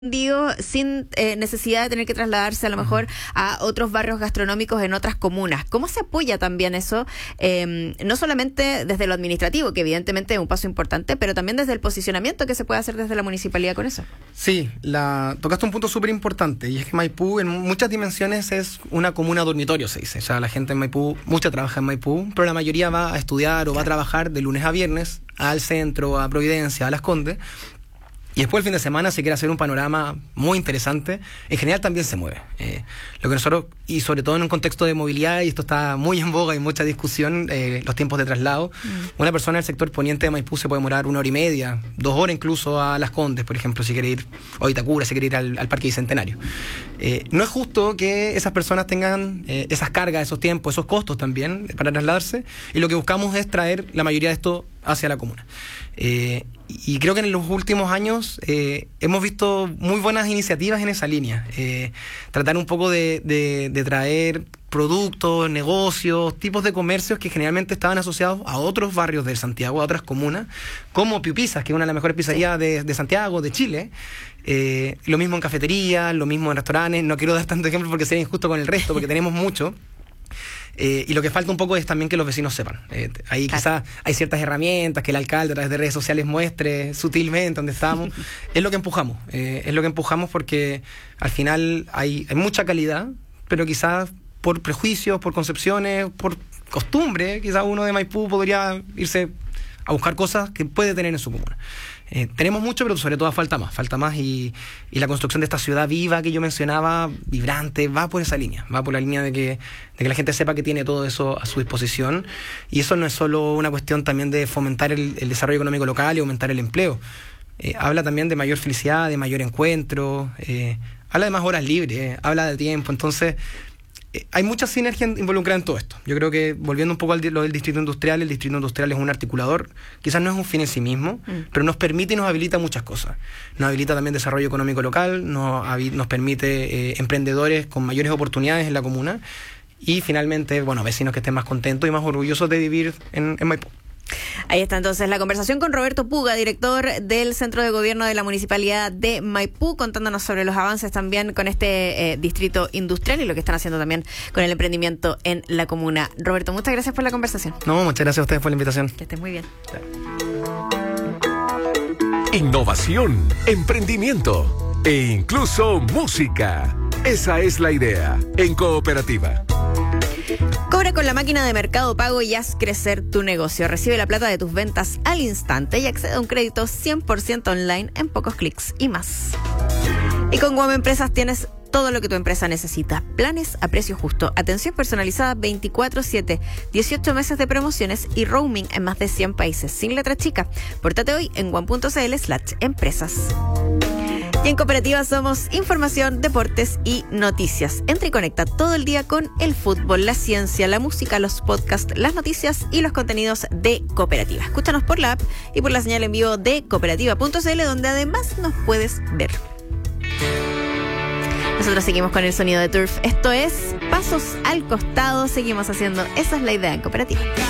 sin necesidad de tener que trasladarse a lo mejor a otros barrios gastronómicos en otras comunas. ¿Cómo se apoya también eso? No solamente desde lo administrativo, que evidentemente es un paso importante, pero también desde el posicionamiento que se puede hacer desde la municipalidad con eso. Sí, tocaste un punto súper importante, y es que Maipú en muchas dimensiones es una comuna dormitorio, se dice. O sea, la gente en Maipú, mucha trabaja en Maipú, pero la mayoría va a estudiar o va a trabajar de lunes a viernes al centro, a Providencia, a Las Condes. Y después el fin de semana se quiere hacer un panorama muy interesante. En general también se mueve. Lo que nosotros, y sobre todo en un contexto de movilidad, y esto está muy en boga y mucha discusión, los tiempos de traslado. Una persona del sector poniente de Maipú se puede demorar 1 hora y media, 2 horas incluso a Las Condes, por ejemplo, si quiere ir, o a Itacura, si quiere ir al Parque Bicentenario. No es justo que esas personas tengan esas cargas, esos tiempos, esos costos también para trasladarse, y lo que buscamos es traer la mayoría de esto hacia la comuna. Y creo que en los últimos años hemos visto muy buenas iniciativas en esa línea. Tratar un poco de traer productos, negocios, tipos de comercios que generalmente estaban asociados a otros barrios de Santiago, a otras comunas, como Piu Pizzas, que es una de las mejores pizzerías de Santiago, de Chile. Lo mismo en cafeterías, lo mismo en restaurantes. No quiero dar tantos ejemplos porque sería injusto con el resto, porque tenemos mucho. Y lo que falta un poco es también que los vecinos sepan. Ahí quizás hay ciertas herramientas que el alcalde a través de redes sociales muestre sutilmente dónde estamos. Es lo que empujamos. Es lo que empujamos porque al final hay mucha calidad, pero quizás por prejuicios, por concepciones, por costumbre, quizás uno de Maipú podría irse a buscar cosas que puede tener en su comuna. Tenemos mucho, pero sobre todo falta más y la construcción de esta ciudad viva que yo mencionaba, vibrante, va por esa línea, va por la línea de que la gente sepa que tiene todo eso a su disposición, y eso no es solo una cuestión también de fomentar el desarrollo económico local y aumentar el empleo. Habla también de mayor felicidad, de mayor encuentro, habla de más horas libres, habla de tiempo. Entonces hay mucha sinergia involucrada en todo esto. Yo creo que, volviendo un poco a lo del distrito industrial, el distrito industrial es un articulador, quizás no es un fin en sí mismo, pero nos permite y nos habilita muchas cosas. Nos habilita también desarrollo económico local, nos permite emprendedores con mayores oportunidades en la comuna, y finalmente, vecinos que estén más contentos y más orgullosos de vivir en Maipú. Ahí está entonces la conversación con Roberto Puga, director del Centro de Gobierno de la Municipalidad de Maipú, contándonos sobre los avances también con este distrito industrial y lo que están haciendo también con el emprendimiento en la comuna. Roberto, muchas gracias por la conversación. No, muchas gracias a ustedes por la invitación. Que estén muy bien. Innovación, emprendimiento e incluso música. Esa es la idea en Cooperativa. Cobra con la máquina de Mercado Pago y haz crecer tu negocio. Recibe la plata de tus ventas al instante y accede a un crédito 100% online en pocos clics y más. Y con Guam Empresas tienes todo lo que tu empresa necesita. Planes a precio justo, atención personalizada 24/7, 18 meses de promociones y roaming en más de 100 países, sin letra chica. Pórtate hoy en guam.cl/empresas. Y en Cooperativa somos información, deportes y noticias. Entra y conecta todo el día con el fútbol, la ciencia, la música, los podcasts, las noticias y los contenidos de Cooperativa. Escúchanos por la app y por la señal en vivo de cooperativa.cl, donde además nos puedes ver. Nosotros seguimos con el sonido de Turf. Esto es Pasos al Costado. Seguimos haciendo Esa es la idea en Cooperativa.